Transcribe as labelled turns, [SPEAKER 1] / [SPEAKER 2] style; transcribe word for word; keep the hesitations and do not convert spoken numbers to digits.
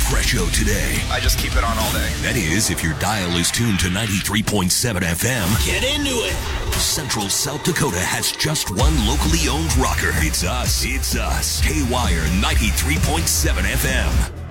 [SPEAKER 1] Espresso today.
[SPEAKER 2] I just keep it on all day.
[SPEAKER 1] That is, if your dial is tuned to ninety-three point seven F M.
[SPEAKER 3] Get into it.
[SPEAKER 1] Central South Dakota has just one locally owned rocker. It's us. It's us. K-Wire ninety-three point seven F M.